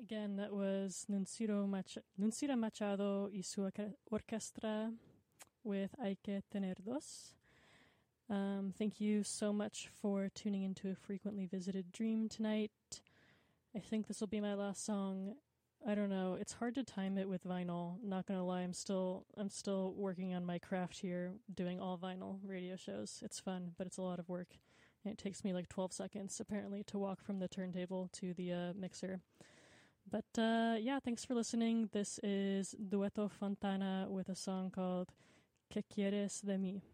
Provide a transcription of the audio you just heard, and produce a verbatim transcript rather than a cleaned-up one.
Again, that was Nuncito Mach- Nuncita Machado y su orquestra with Hay que tener dos. Um, thank you so much for tuning into A Frequently Visited Dream tonight. I think this will be my last song. I don't know. It's hard to time it with vinyl. Not gonna lie, I'm still I'm still working on my craft here, doing all vinyl radio shows. It's fun, but it's a lot of work. And it takes me like twelve seconds, apparently, to walk from the turntable to the uh, mixer. But uh, yeah, thanks for listening. This is Dueto Fontana with a song called ¿Qué quieres de mí?